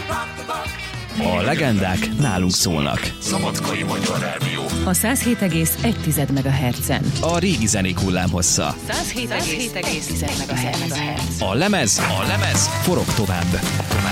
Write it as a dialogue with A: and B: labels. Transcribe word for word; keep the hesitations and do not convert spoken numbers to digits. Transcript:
A: A legendák nálunk szólnak.
B: Szabadkai Magyar Rádió.
C: A száz hét egész egy megahertzen.
A: A régi zenék hullámhossza.
C: száz hét egész egy megahertz.
A: A lemez, a lemez forog tovább.